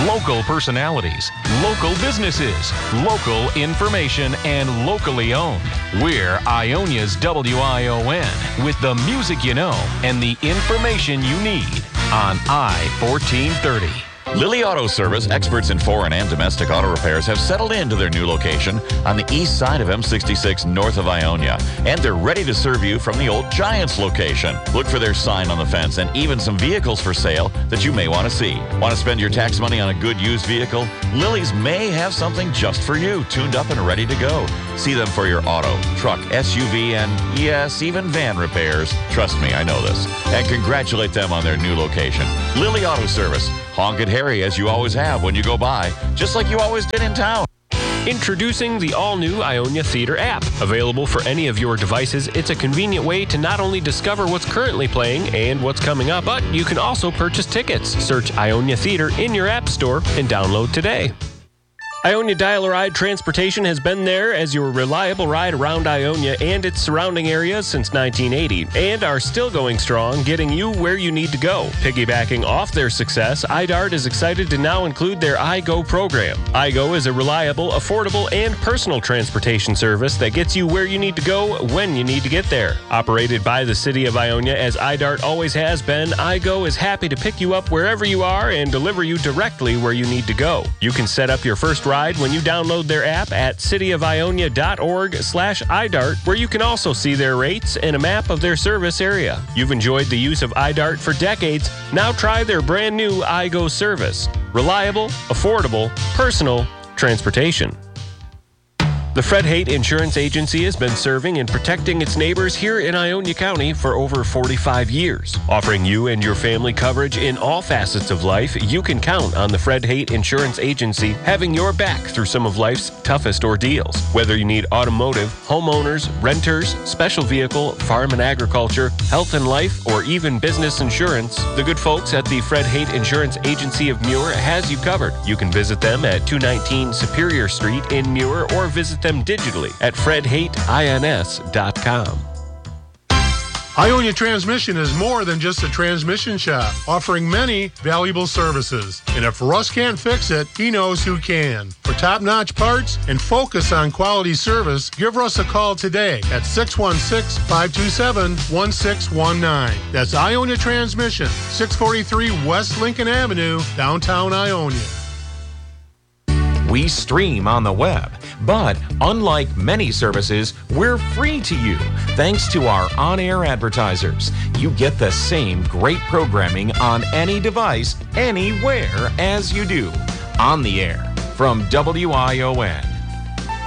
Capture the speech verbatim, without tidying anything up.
Local personalities, local businesses, local information, and locally owned. We're Ionia's W I O N with the music you know and the information you need on I fourteen thirty. Lily Auto Service, experts in foreign and domestic auto repairs, have settled into their new location on the east side of M sixty-six north of Ionia, and they're ready to serve you from the old Giants location. Look for their sign on the fence and even some vehicles for sale that you may want to see. Want to spend your tax money on a good used vehicle? Lily's may have something just for you, tuned up and ready to go. See them for your auto, truck, S U V, and yes, even van repairs. Trust me, I know this. And congratulate them on their new location. Lily Auto Service. Honk at Harry as you always have when you go by, just like you always did in town. Introducing the all-new Ionia Theater app. Available for any of your devices, it's a convenient way to not only discover what's currently playing and what's coming up, but you can also purchase tickets. Search Ionia Theater in your app store and download today. Ionia Dial-A-Ride Transportation has been there as your reliable ride around Ionia and its surrounding areas since nineteen eighty, and are still going strong, getting you where you need to go. Piggybacking off their success, iDart is excited to now include their iGo program. iGo is a reliable, affordable, and personal transportation service that gets you where you need to go when you need to get there. Operated by the City of Ionia as iDart always has been, iGo is happy to pick you up wherever you are and deliver you directly where you need to go. You can set up your first ride when you download their app at cityofionia.org slash iDart, where you can also see their rates and a map of their service area. You've enjoyed the use of iDart for decades. Now try their brand new iGo service. Reliable, affordable, personal transportation. The Fred Haight Insurance Agency has been serving and protecting its neighbors here in Ionia County for over forty-five years. Offering you and your family coverage in all facets of life, you can count on the Fred Haight Insurance Agency having your back through some of life's toughest ordeals. Whether you need automotive, homeowners, renters, special vehicle, farm and agriculture, health and life, or even business insurance, the good folks at the Fred Haight Insurance Agency of Muir has you covered. You can visit them at two nineteen Superior Street in Muir or visit them digitally at fred haight ins dot com. Ionia Transmission is more than just a transmission shop, offering many valuable services. And if Russ can't fix it, he knows who can. For top-notch parts and focus on quality service, give Russ a call today at six one six, five two seven, one six one nine. That's Ionia Transmission, six forty-three West Lincoln Avenue, downtown Ionia. We stream on the web, but unlike many services, we're free to you thanks to our on-air advertisers. You get the same great programming on any device, anywhere, as you do on the air from W I O N.